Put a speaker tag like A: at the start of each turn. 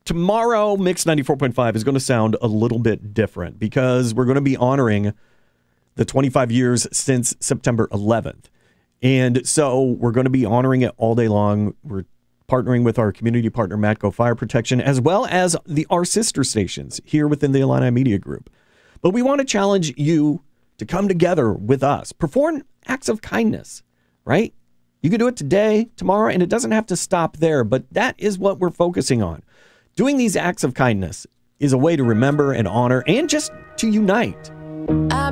A: tomorrow, Mix 94.5 is going to sound a little bit different because we're going to be honoring the 25 years since September 11th. And so we're going to be honoring it all day long. We're partnering with our community partner, Matco Fire Protection, as well as our sister stations here within the Illini Media Group. But we want to challenge you to come together with us. Perform acts of kindness, right? You can do it today, tomorrow, and it doesn't have to stop there. But that is what we're focusing on. Doing these acts of kindness is a way to remember and honor and just to unite.